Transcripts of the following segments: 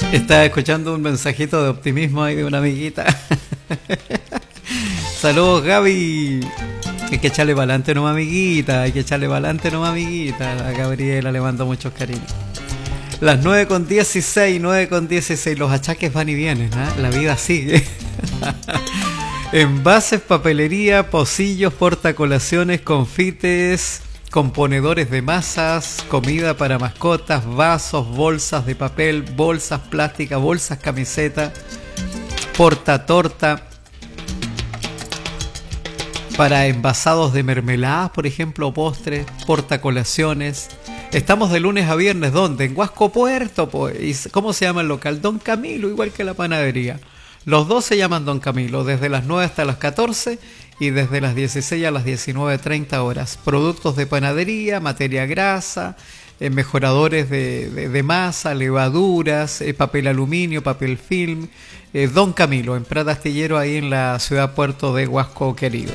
Estaba escuchando un mensajito de optimismo ahí de una amiguita. Saludos, Gaby. Hay que echarle para adelante nomás, amiguita. Hay que echarle para adelante nomás, amiguita. A Gabriela le mando muchos cariños. Las 9:16, 9:16. Los achaques van y vienen, ¿eh? La vida sigue. Envases, papelería, pocillos, portacolaciones, confites, componedores de masas, comida para mascotas, vasos, bolsas de papel, bolsas plásticas, bolsas camiseta, portatorta, para envasados de mermeladas, por ejemplo, postres, portacolaciones. Estamos de lunes a viernes, ¿dónde? En Huasco Puerto, pues. ¿Cómo se llama el local? Don Camilo, igual que la panadería. Los dos se llaman Don Camilo, desde las 9 hasta las 14 y desde las 16 a las 19:30 horas. Productos de panadería, materia grasa, mejoradores de masa, levaduras, papel aluminio, papel film. Don Camilo, en Prat Astillero, ahí en la ciudad puerto de Huasco querido.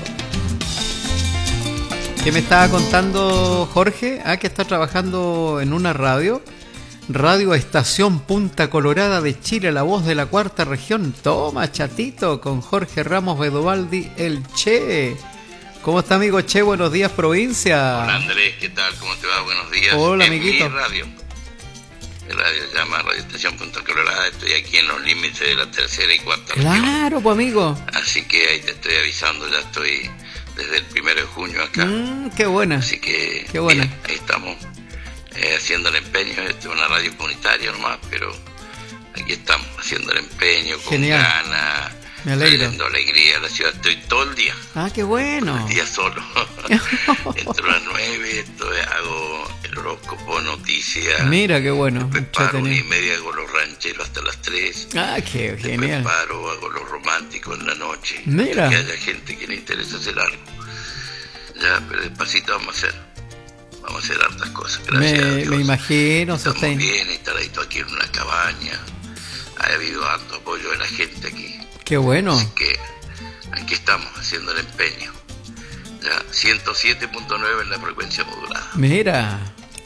¿Qué me estaba contando Jorge? Que está trabajando en una radio. Radio Estación Punta Colorada de Chile, la voz de la cuarta región. Toma, chatito, con Jorge Ramos Bedovaldi, el Che. ¿Cómo está, amigo Che? Buenos días, provincia. Hola, Andrés, ¿qué tal? ¿Cómo te va? Buenos días. Hola, amiguito. Mi radio. El radio se llama Radio Estación Punta Colorada. Estoy aquí en los límites de la tercera y cuarta región. Claro, pues, amigo. Así que ahí te estoy avisando, ya estoy desde el 1 de junio acá. Qué buena. Así que, qué buena. Bien, ahí estamos. Haciendo el empeño. Esto es una radio comunitaria nomás, pero aquí estamos haciendo el empeño con ganas, trayendo alegría a la ciudad. Estoy todo el día. Qué bueno. Todo el día solo. Entro a las 9, hago el horóscopo, noticias. Mira, qué bueno. Preparo 1:30, hago los rancheros hasta las 3. Qué genial. Preparo, hago los románticos en la noche. Mira. Que haya gente que le interesa hacer algo. Ya, pero despacito vamos a hacer hartas cosas, gracias a Dios. Me imagino. Estamos bien, instaladito aquí en una cabaña. Ha habido harto apoyo de la gente aquí. Qué bueno. Así que aquí estamos haciendo el empeño. Ya, 107.9 en la frecuencia modulada. Mira,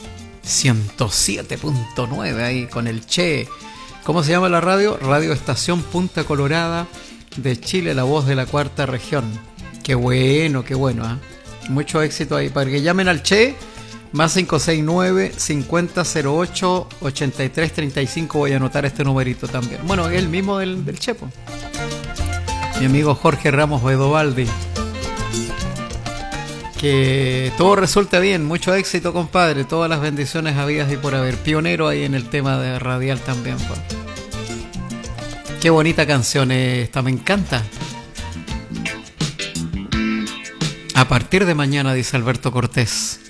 107.9 ahí con el Che. ¿Cómo se llama la radio? Radio Estación Punta Colorada de Chile, la voz de la cuarta región. Qué bueno, Mucho éxito ahí. Para que llamen al Che, más 569-5008-8335. Voy a anotar este numerito también. Bueno, es el mismo del Chepo. Mi amigo Jorge Ramos Bedovaldi. Que todo resulte bien. Mucho éxito, compadre. Todas las bendiciones habidas y por haber. Pionero ahí en el tema de radial también. Pues. Qué bonita canción esta. Me encanta. A partir de mañana, dice Alberto Cortés.